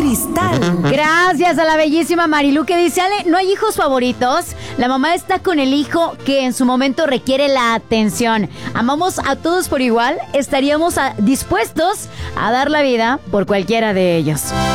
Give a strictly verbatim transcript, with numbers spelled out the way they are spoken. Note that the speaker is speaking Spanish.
cristal. Gracias a la bellísima Marilu que dice, Ale, no hay hijos favoritos. La mamá está con el hijo que en su momento requiere la atención. Amamos a todos por igual. Estaríamos a- dispuestos a dar la vida por cualquiera de ellos.